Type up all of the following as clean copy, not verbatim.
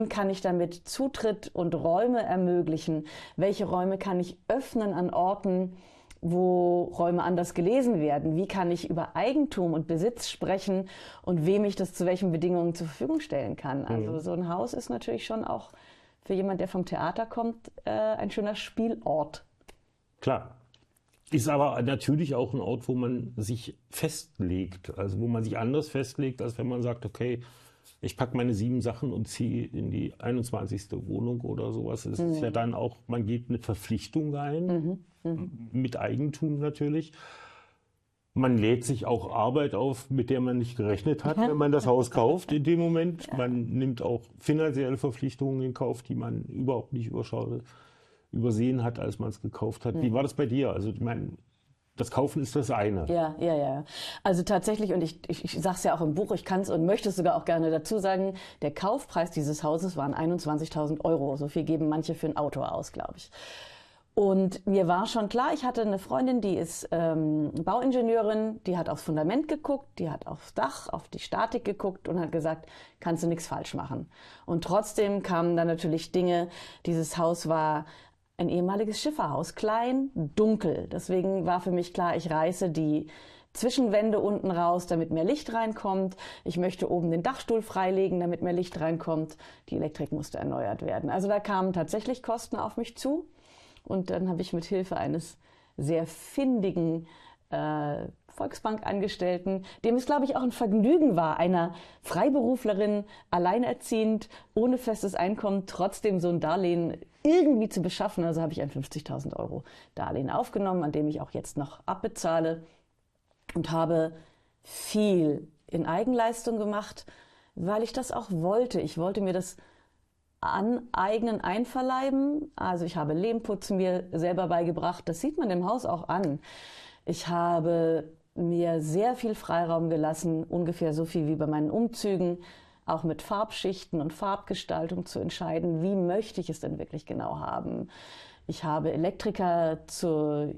kann ich damit Zutritt und Räume ermöglichen? Welche Räume kann ich öffnen an Orten, wo Räume anders gelesen werden? Wie kann ich über Eigentum und Besitz sprechen und wem ich das zu welchen Bedingungen zur Verfügung stellen kann? Also so ein Haus ist natürlich schon auch für jemand, der vom Theater kommt, ein schöner Spielort. Klar. Ist aber natürlich auch ein Ort, wo man sich festlegt. Also wo man sich anders festlegt, als wenn man sagt, okay, ich packe meine 7 Sachen und ziehe in die 21. Wohnung oder sowas. Es ist ja dann auch, man geht eine Verpflichtung ein, mit Eigentum natürlich. Man lädt sich auch Arbeit auf, mit der man nicht gerechnet hat, wenn man das Haus kauft in dem Moment. Ja. Man nimmt auch finanzielle Verpflichtungen in Kauf, die man überhaupt nicht übersehen hat, als man es gekauft hat. Wie war das bei dir? Also ich meine, das Kaufen ist das eine. Ja. Also tatsächlich, und ich sage es ja auch im Buch, ich kann es und möchte es sogar auch gerne dazu sagen, der Kaufpreis dieses Hauses waren 21.000 Euro. So viel geben manche für ein Auto aus, glaube ich. Und mir war schon klar, ich hatte eine Freundin, die ist Bauingenieurin, die hat aufs Fundament geguckt, die hat aufs Dach, auf die Statik geguckt und hat gesagt, kannst du nichts falsch machen. Und trotzdem kamen dann natürlich Dinge, dieses Haus war ein ehemaliges Schifferhaus, klein, dunkel. Deswegen war für mich klar, ich reiße die Zwischenwände unten raus, damit mehr Licht reinkommt. Ich möchte oben den Dachstuhl freilegen, damit mehr Licht reinkommt. Die Elektrik musste erneuert werden. Also da kamen tatsächlich Kosten auf mich zu. Und dann habe ich mit Hilfe eines sehr findigen Volksbankangestellten, dem es, glaube ich, auch ein Vergnügen war, einer Freiberuflerin, alleinerziehend, ohne festes Einkommen, trotzdem so ein Darlehen irgendwie zu beschaffen. Also habe ich ein 50.000 Euro Darlehen aufgenommen, an dem ich auch jetzt noch abbezahle und habe viel in Eigenleistung gemacht, weil ich das auch wollte. Ich wollte mir das aneignen, einverleiben. Also ich habe Lehmputzen mir selber beigebracht. Das sieht man im Haus auch an. Ich habe mir sehr viel Freiraum gelassen, ungefähr so viel wie bei meinen Umzügen, auch mit Farbschichten und Farbgestaltung zu entscheiden, wie möchte ich es denn wirklich genau haben. Ich habe Elektriker zur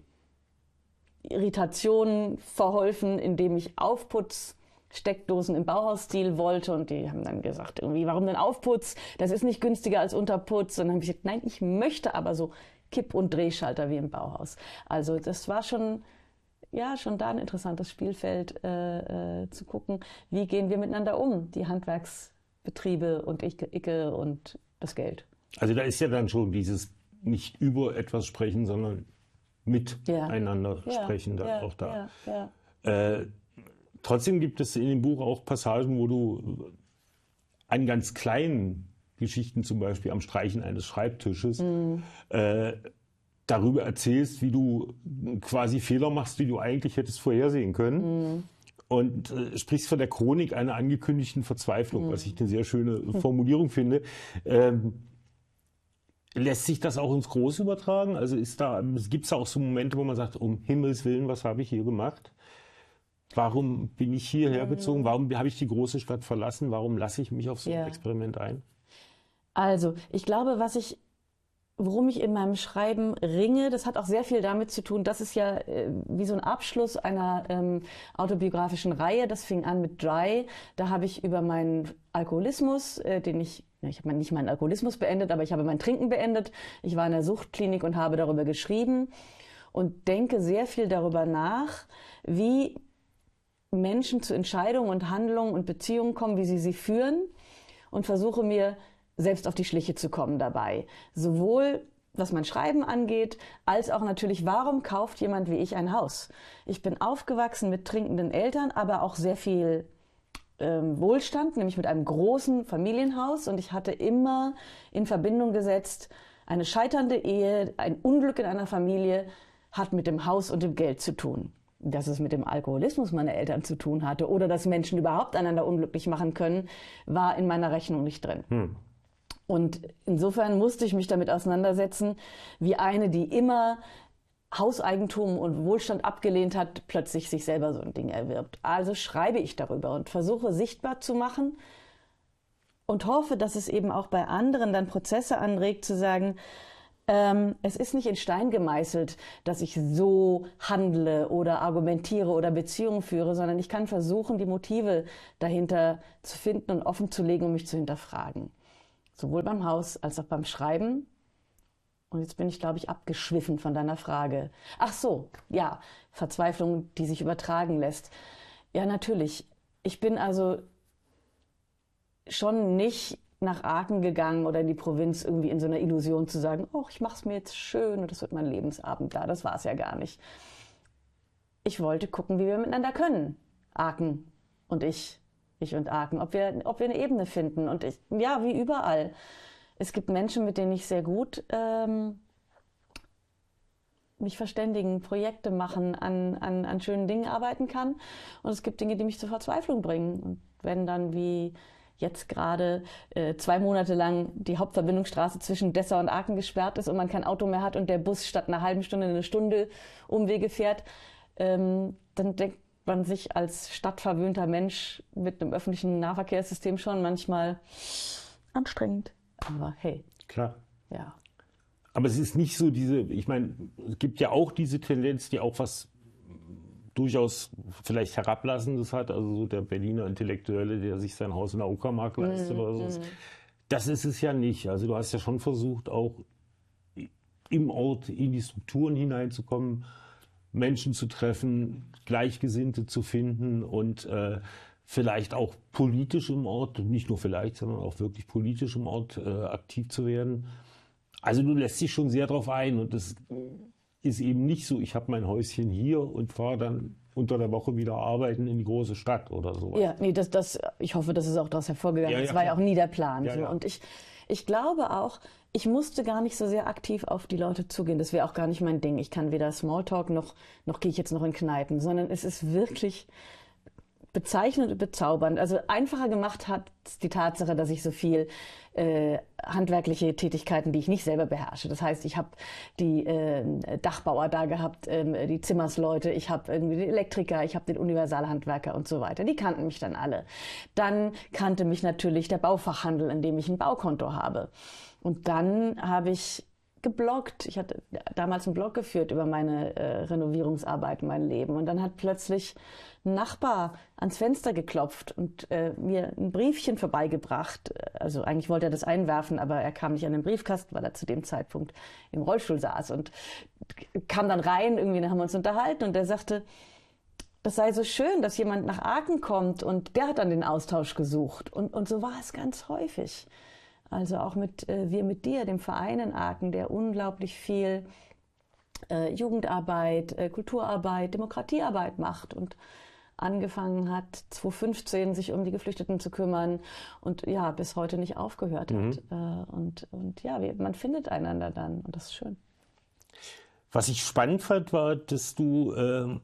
Irritation verholfen, indem ich Aufputzsteckdosen im Bauhausstil wollte, und die haben dann gesagt, irgendwie, warum denn Aufputz? Das ist nicht günstiger als Unterputz. Und dann habe ich gesagt, nein, ich möchte aber so Kipp- und Drehschalter wie im Bauhaus. Also das war schon da ein interessantes Spielfeld, zu gucken, wie gehen wir miteinander um, die Handwerksbetriebe und Icke und das Geld. Also da ist ja dann schon dieses nicht über etwas sprechen, sondern miteinander sprechen dann auch da. Trotzdem gibt es in dem Buch auch Passagen, wo du an ganz kleinen Geschichten, zum Beispiel am Streichen eines Schreibtisches, darüber erzählst, wie du quasi Fehler machst, die du eigentlich hättest vorhersehen können. Und sprichst von der Chronik einer angekündigten Verzweiflung, was ich eine sehr schöne Formulierung finde. Lässt sich das auch ins Große übertragen? Also gibt es da auch so Momente, wo man sagt, um Himmels Willen, was habe ich hier gemacht? Warum bin ich hierher gezogen? Warum habe ich die große Stadt verlassen? Warum lasse ich mich auf so ein Experiment ein? Also, ich glaube, worum ich in meinem Schreiben ringe, das hat auch sehr viel damit zu tun, das ist ja wie so ein Abschluss einer autobiografischen Reihe. Das fing an mit Dry. Da habe ich über meinen Alkoholismus, ich habe nicht meinen Alkoholismus beendet, aber ich habe mein Trinken beendet. Ich war in der Suchtklinik und habe darüber geschrieben und denke sehr viel darüber nach, wie Menschen zu Entscheidungen und Handlungen und Beziehungen kommen, wie sie führen, und versuche mir selbst auf die Schliche zu kommen dabei. Sowohl was mein Schreiben angeht, als auch natürlich, warum kauft jemand wie ich ein Haus? Ich bin aufgewachsen mit trinkenden Eltern, aber auch sehr viel Wohlstand, nämlich mit einem großen Familienhaus, und ich hatte immer in Verbindung gesetzt, eine scheiternde Ehe, ein Unglück in einer Familie hat mit dem Haus und dem Geld zu tun. Dass es mit dem Alkoholismus meiner Eltern zu tun hatte oder dass Menschen überhaupt einander unglücklich machen können, war in meiner Rechnung nicht drin. Und insofern musste ich mich damit auseinandersetzen, wie eine, die immer Hauseigentum und Wohlstand abgelehnt hat, plötzlich sich selber so ein Ding erwirbt. Also schreibe ich darüber und versuche sichtbar zu machen und hoffe, dass es eben auch bei anderen dann Prozesse anregt, zu sagen, es ist nicht in Stein gemeißelt, dass ich so handle oder argumentiere oder Beziehungen führe, sondern ich kann versuchen, die Motive dahinter zu finden und offen zu legen, um mich zu hinterfragen. Sowohl beim Haus als auch beim Schreiben. Und jetzt bin ich, glaube ich, abgeschwiffen von deiner Frage. Ach so, ja, Verzweiflung, die sich übertragen lässt. Ja, natürlich. Ich bin also schon nicht nach Aachen gegangen oder in die Provinz irgendwie in so einer Illusion zu sagen, oh, ich mache es mir jetzt schön und das wird mein Lebensabend da. Das war es ja gar nicht. Ich wollte gucken, wie wir miteinander können. Aachen und ich und Aachen, ob wir eine Ebene finden. Und ja, wie überall. Es gibt Menschen, mit denen ich sehr gut mich verständigen, Projekte machen, an schönen Dingen arbeiten kann. Und es gibt Dinge, die mich zur Verzweiflung bringen. Und wenn dann wie jetzt gerade 2 Monate lang die Hauptverbindungsstraße zwischen Dessau und Aachen gesperrt ist und man kein Auto mehr hat und der Bus statt einer halben Stunde 1 Stunde Umwege fährt, dann denkt man sich als stadtverwöhnter Mensch mit einem öffentlichen Nahverkehrssystem schon manchmal anstrengend. Aber hey. Klar. Ja. Aber es ist nicht so ich meine, es gibt ja auch diese Tendenz, die auch was durchaus vielleicht Herablassendes hat, also so der Berliner Intellektuelle, der sich sein Haus in der Uckermark leistet oder so. Das ist es ja nicht. Also du hast ja schon versucht, auch im Ort in die Strukturen hineinzukommen, Menschen zu treffen, Gleichgesinnte zu finden und vielleicht auch politisch im Ort, nicht nur vielleicht, sondern auch wirklich politisch im Ort aktiv zu werden. Also du lässt dich schon sehr drauf ein und es ist eben nicht so, ich habe mein Häuschen hier und fahre dann unter der Woche wieder arbeiten in die große Stadt oder so. Ja, nee, ich hoffe, das ist auch daraus hervorgegangen. Ja, das war ja auch nie der Plan. Ja, so. ja. Und ich glaube auch, ich musste gar nicht so sehr aktiv auf die Leute zugehen. Das wäre auch gar nicht mein Ding. Ich kann weder Smalltalk noch gehe ich jetzt noch in Kneipen, sondern es ist wirklich bezeichnend und bezaubernd. Also einfacher gemacht hat die Tatsache, dass ich so viel handwerkliche Tätigkeiten, die ich nicht selber beherrsche. Das heißt, ich habe die Dachbauer da gehabt, die Zimmersleute, ich habe irgendwie den Elektriker, ich habe den Universalhandwerker und so weiter. Die kannten mich dann alle. Dann kannte mich natürlich der Baufachhandel, in dem ich ein Baukonto habe. Und dann habe ich gebloggt. Ich hatte damals einen Blog geführt über meine Renovierungsarbeit, mein Leben. Und dann hat plötzlich ein Nachbar ans Fenster geklopft und mir ein Briefchen vorbeigebracht. Also eigentlich wollte er das einwerfen, aber er kam nicht an den Briefkasten, weil er zu dem Zeitpunkt im Rollstuhl saß und kam dann rein. Irgendwie dann haben wir uns unterhalten und er sagte, das sei so schön, dass jemand nach Aachen kommt und der hat dann den Austausch gesucht. Und so war es ganz häufig. Also auch wir mit dir, dem Verein in Aachen, der unglaublich viel Jugendarbeit, Kulturarbeit, Demokratiearbeit macht und angefangen hat, 2015 sich um die Geflüchteten zu kümmern und ja, bis heute nicht aufgehört hat. Und ja, man findet einander dann und das ist schön. Was ich spannend fand, war, dass du,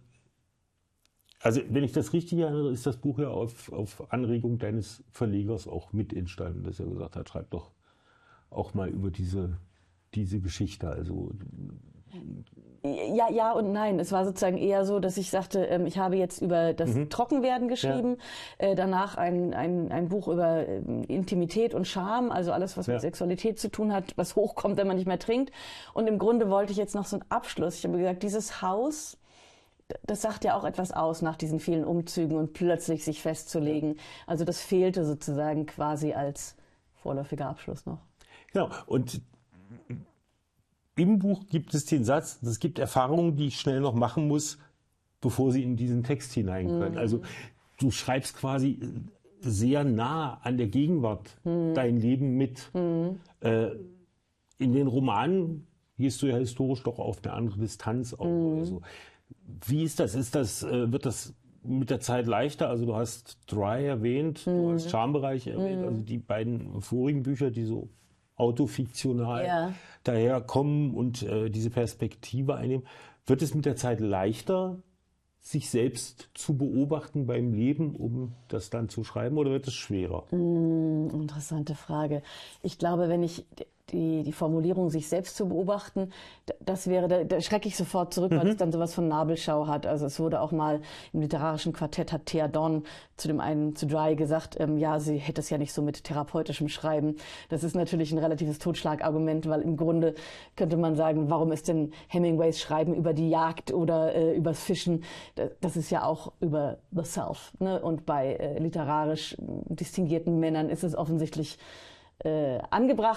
also wenn ich das richtig erinnere, ist das Buch ja auf Anregung deines Verlegers auch mit entstanden, dass er gesagt hat, schreib doch auch mal über diese Geschichte. Also Ja und nein. Es war sozusagen eher so, dass ich sagte, ich habe jetzt über das Trockenwerden geschrieben, danach ein Buch über Intimität und Scham, also alles, was mit Sexualität zu tun hat, was hochkommt, wenn man nicht mehr trinkt. Und im Grunde wollte ich jetzt noch so einen Abschluss. Ich habe gesagt, dieses Haus, das sagt ja auch etwas aus nach diesen vielen Umzügen und plötzlich sich festzulegen. Also das fehlte sozusagen quasi als vorläufiger Abschluss noch. Genau. Und im Buch gibt es den Satz, es gibt Erfahrungen, die ich schnell noch machen muss, bevor sie in diesen Text hinein können. Also du schreibst quasi sehr nah an der Gegenwart dein Leben mit. In den Romanen gehst du ja historisch doch auf eine andere Distanz auch. Also, wie ist das? Wird das mit der Zeit leichter? Also du hast Dry erwähnt, du hast Schambereich erwähnt, also die beiden vorigen Bücher, die so autofiktional daherkommen und diese Perspektive einnehmen. Wird es mit der Zeit leichter, sich selbst zu beobachten beim Leben, um das dann zu schreiben, oder wird es schwerer? Interessante Frage. Ich glaube, wenn ich die Formulierung, sich selbst zu beobachten, das wäre, da schrecke ich sofort zurück, weil es dann sowas von Nabelschau hat. Also es wurde auch mal im literarischen Quartett, hat Thea Dorn zu Dry gesagt, ja, sie hätte es ja nicht so mit therapeutischem Schreiben. Das ist natürlich ein relatives Totschlagargument, weil im Grunde könnte man sagen, warum ist denn Hemingways Schreiben über die Jagd oder übers Fischen? Das ist ja auch über the self. Ne? Und bei literarisch distinguierten Männern ist es offensichtlich angebracht